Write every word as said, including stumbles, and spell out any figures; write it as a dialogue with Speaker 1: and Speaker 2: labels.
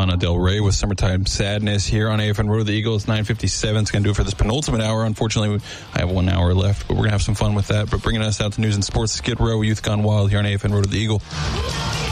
Speaker 1: Lana Del Rey with Summertime Sadness here on A F N Road to the Eagle. It's nine fifty-seven. It's going to do it for this penultimate hour. Unfortunately, I have one hour left, but we're going to have some fun with that. But bringing us out to news and sports, Skid Row, Youth Gone Wild here on A F N Road to the Eagle.